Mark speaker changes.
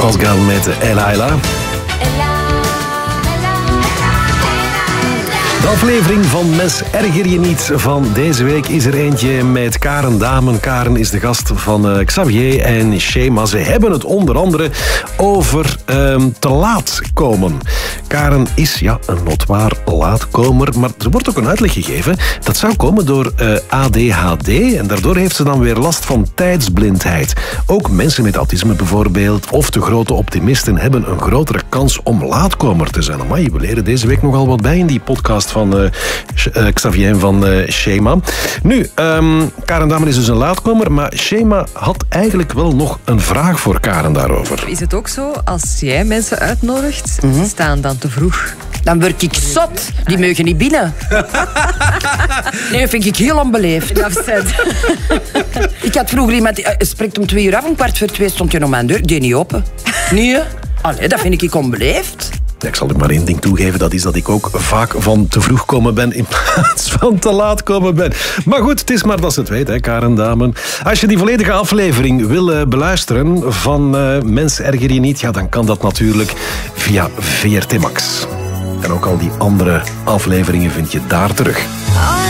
Speaker 1: Pascal met Ella. De aflevering van Mes Erger Je Niet van deze week is er eentje met Karen Damen. Karen is de gast van Xavier en Shema. Ze hebben het onder andere over te laat komen. Karen is een notoir laatkomer, maar er wordt ook een uitleg gegeven. Dat zou komen door ADHD en daardoor heeft ze dan weer last van tijdsblindheid. Ook mensen met autisme bijvoorbeeld of te grote optimisten hebben een grotere kans om laatkomer te zijn. Amai, we leren deze week nogal wat bij in die podcast van Xavier en van Shema. Nu, Karen Damen is dus een laatkomer, maar Shema had eigenlijk wel nog een vraag voor Karen daarover.
Speaker 2: Is het ook zo, als jij mensen uitnodigt, staan dan te vroeg?
Speaker 3: Dan word ik zot. Die mogen niet binnen. Nee, dat vind ik heel onbeleefd. Ik had vroeger iemand... spreekt om 2 uur af, om 1:45 stond je om mijn deur. Die niet open. Nee, allee, dat vind ik onbeleefd.
Speaker 1: Ik zal er maar één ding toegeven, dat is dat ik ook vaak van te vroeg komen ben in plaats van te laat komen ben. Maar goed, het is maar dat ze het weet, hè, Karen Damen. Als je die volledige aflevering wil beluisteren van Mens Erger Je Niet, dan kan dat natuurlijk via VRT Max. En ook al die andere afleveringen vind je daar terug.